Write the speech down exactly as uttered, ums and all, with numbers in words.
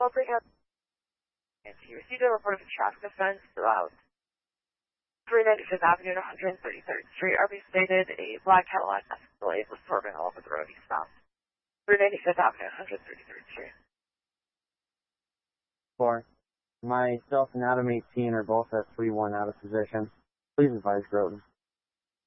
And he received a report of a traffic offense throughout three ninety-fifth Avenue and one thirty-third Street. R B stated a black Cadillac Escalade was swerving all over the road. He stopped. three ninety-fifth Avenue and one thirty-third Street. Four. Myself and Adam eighteen are both at three one out of position. Please advise Groton.